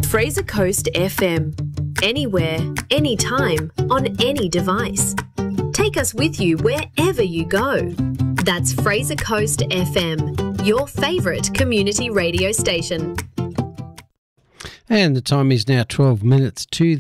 Fraser Coast FM. Anywhere, anytime, on any device. Take us with you wherever you go. That's Fraser Coast FM, your favourite community radio station. And the time is now 12 minutes to